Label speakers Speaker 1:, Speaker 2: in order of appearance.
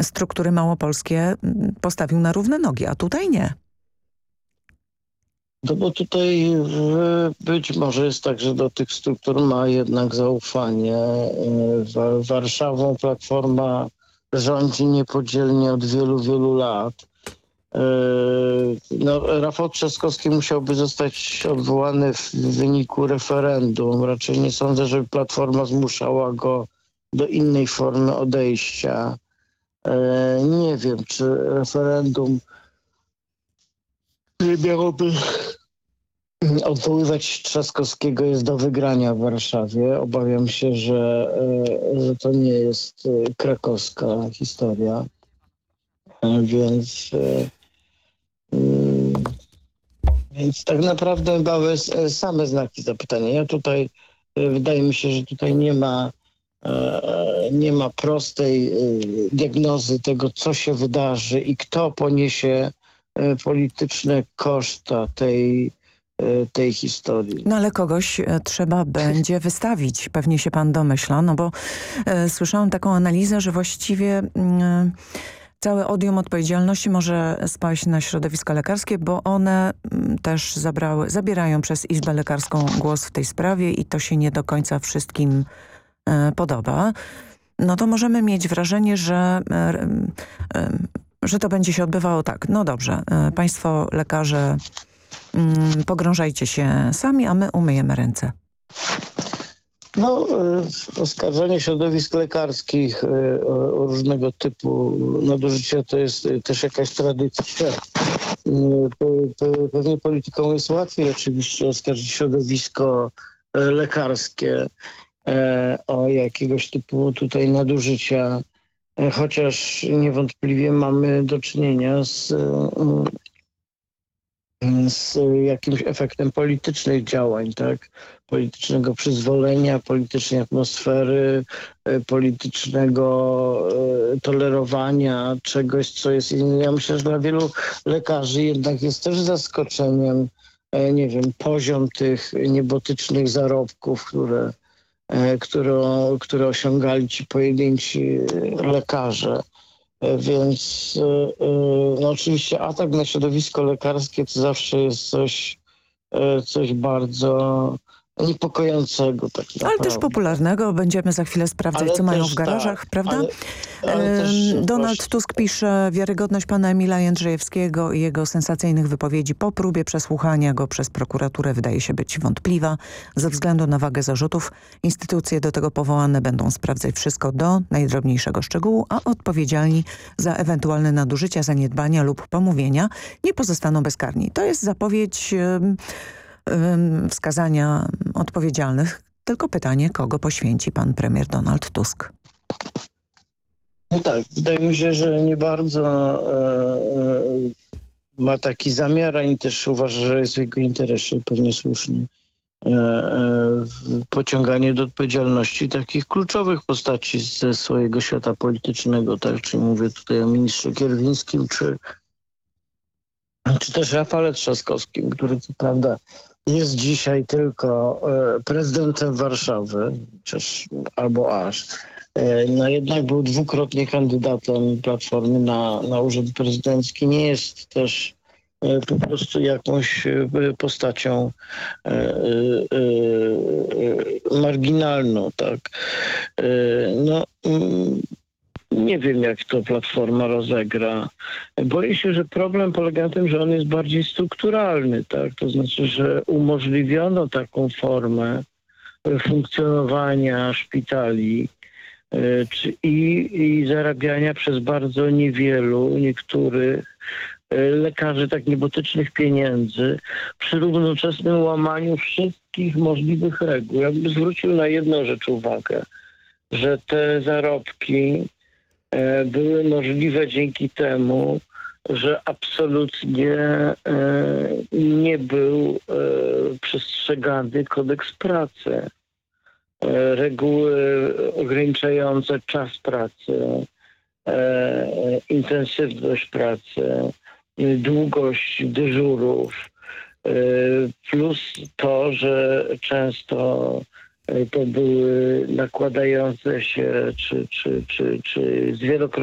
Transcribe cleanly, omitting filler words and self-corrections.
Speaker 1: struktury małopolskie postawił na równe nogi, a tutaj nie.
Speaker 2: No bo tutaj być może jest tak, że do tych struktur ma jednak zaufanie. Warszawą Platforma rządzi niepodzielnie od wielu, wielu lat. No, Rafał Trzaskowski musiałby zostać odwołany w wyniku referendum. Raczej nie sądzę, żeby Platforma zmuszała go do innej formy odejścia. Nie wiem, czy referendum miałoby odwoływać Trzaskowskiego jest do wygrania w Warszawie. Obawiam się, że to nie jest krakowska historia. Więc tak naprawdę małe same znaki zapytania. Ja tutaj wydaje mi się, że tutaj nie ma prostej diagnozy tego, co się wydarzy i kto poniesie polityczne koszta tej historii.
Speaker 1: No ale kogoś trzeba będzie wystawić. Pewnie się pan domyśla, no bo słyszałam taką analizę, że właściwie całe odium odpowiedzialności może spaść na środowiska lekarskie, bo one też zabierają przez Izbę Lekarską głos w tej sprawie i to się nie do końca wszystkim podoba. No to możemy mieć wrażenie, że to będzie się odbywało tak. No dobrze, państwo lekarze pogrążajcie się sami, a my umyjemy ręce.
Speaker 2: No, oskarżanie środowisk lekarskich o różnego typu nadużycia to jest też jakaś tradycja. Pewnie polityką jest łatwiej oczywiście oskarżyć środowisko lekarskie o jakiegoś typu tutaj nadużycia, chociaż niewątpliwie mamy do czynienia z jakimś efektem politycznych działań, tak? Politycznego przyzwolenia, politycznej atmosfery, politycznego tolerowania czegoś, co jest inne. Ja myślę, że dla wielu lekarzy jednak jest też zaskoczeniem, nie wiem, poziom tych niebotycznych zarobków, które osiągali ci pojedynczy lekarze. Więc no oczywiście atak na środowisko lekarskie to zawsze jest coś bardzo niepokojącego tak naprawdę.
Speaker 1: Ale też popularnego. Będziemy za chwilę sprawdzać, co mają w garażach, tak, prawda? Ale Donald Tusk pisze, wiarygodność pana Emila Jędrzejewskiego i jego sensacyjnych wypowiedzi po próbie przesłuchania go przez prokuraturę wydaje się być wątpliwa. Ze względu na wagę zarzutów instytucje do tego powołane będą sprawdzać wszystko do najdrobniejszego szczegółu, a odpowiedzialni za ewentualne nadużycia, zaniedbania lub pomówienia nie pozostaną bezkarni. To jest zapowiedź wskazania odpowiedzialnych. Tylko pytanie, kogo poświęci pan premier Donald Tusk?
Speaker 2: No tak, wydaje mi się, że nie bardzo ma taki zamiar, ani też uważa, że jest w jego interesie, pewnie słusznie, pociąganie do odpowiedzialności takich kluczowych postaci ze swojego świata politycznego, tak? Czyli mówię tutaj o ministrze Kierwińskim, czy też Rafale Trzaskowskim, który co prawda jest dzisiaj tylko prezydentem Warszawy, albo aż. No jednak był dwukrotnie kandydatem Platformy na urząd prezydencki. Nie jest też po prostu jakąś postacią marginalną, tak. No, nie wiem, jak to Platforma rozegra. Boję się, że problem polega na tym, że on jest bardziej strukturalny, tak? To znaczy, że umożliwiono taką formę funkcjonowania szpitali i zarabiania przez bardzo niektórych lekarzy tak niebotycznych pieniędzy przy równoczesnym łamaniu wszystkich możliwych reguł. Ja bym zwrócił na jedną rzecz uwagę, że te zarobki były możliwe dzięki temu, że absolutnie nie był przestrzegany kodeks pracy. Reguły ograniczające czas pracy, intensywność pracy, długość dyżurów, plus to, że często to były nakładające się czy zwielokrotnie